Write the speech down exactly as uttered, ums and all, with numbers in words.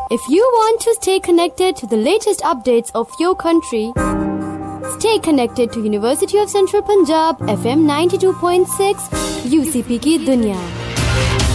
If you want to stay connected to the latest updates of your country, stay connected to University of Central Punjab F M ninety-two point six U C P की दुनिया।